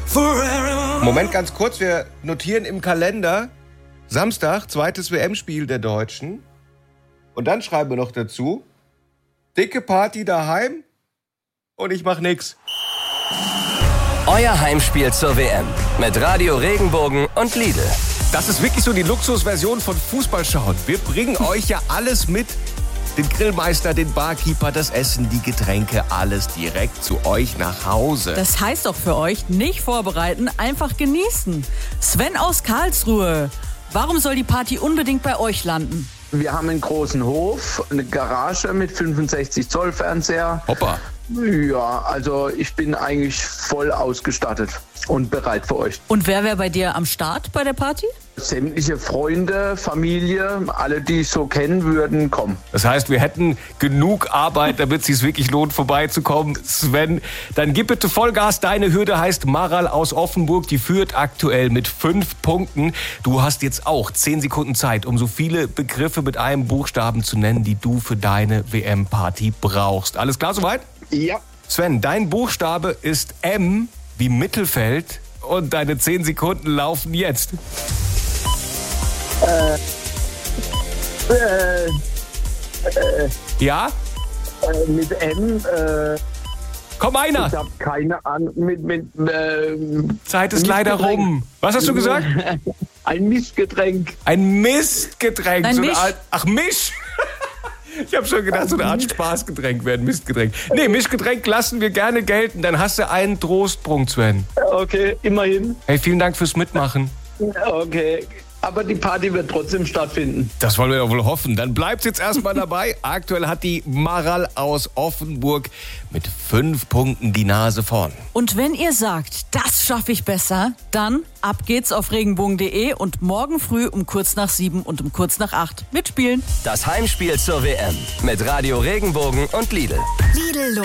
Moment, ganz kurz, wir notieren im Kalender Samstag, zweites WM-Spiel der Deutschen. Und dann schreiben wir noch dazu, dicke Party daheim und ich mach nix. Euer Heimspiel zur WM mit Radio Regenbogen und Lidl. Das ist wirklich so die Luxusversion von Fußball schauen. Wir bringen euch ja alles mit. Den Grillmeister, den Barkeeper, das Essen, die Getränke, alles direkt zu euch nach Hause. Das heißt doch für euch, nicht vorbereiten, einfach genießen. Sven aus Karlsruhe. Warum soll die Party unbedingt bei euch landen? Wir haben einen großen Hof, eine Garage mit 65 Zoll Fernseher. Hoppa. Ja, also ich bin eigentlich voll ausgestattet und bereit für euch. Und wer wäre bei dir am Start bei der Party? Sämtliche Freunde, Familie, alle, die ich so kennen würden, kommen. Das heißt, wir hätten genug Arbeit, damit es sich wirklich lohnt, vorbeizukommen. Sven, dann gib bitte Vollgas. Deine Hürde heißt Maral aus Offenburg. Die führt aktuell mit 5 Punkten. Du hast jetzt auch 10 Sekunden Zeit, um so viele Begriffe mit einem Buchstaben zu nennen, die du für deine WM-Party brauchst. Alles klar soweit? Ja. Sven, dein Buchstabe ist M wie Mittelfeld und deine 10 Sekunden laufen jetzt. Ja? Mit M, Komm, einer! ich habe keine Ahnung, Zeit ist leider rum. Was hast du gesagt? Ein Mischgetränk. Ein Mistgetränk. Ein So eine Misch. Art, Misch! Ich habe schon gedacht, so eine Art Spaßgetränk wäre ein Mistgetränk. Nee, Mischgetränk lassen wir gerne gelten. Dann hast du einen Trostpunkt, Sven. Okay, immerhin. Hey, vielen Dank fürs Mitmachen. Okay, aber die Party wird trotzdem stattfinden. Das wollen wir doch wohl hoffen. Dann bleibt's jetzt erstmal dabei. Aktuell hat die Maral aus Offenburg mit 5 Punkten die Nase vorn. Und wenn ihr sagt, das schaffe ich besser, dann ab geht's auf regenbogen.de und morgen früh um kurz nach 7 und um kurz nach 8 mitspielen. Das Heimspiel zur WM mit Radio Regenbogen und Lidl. Lidl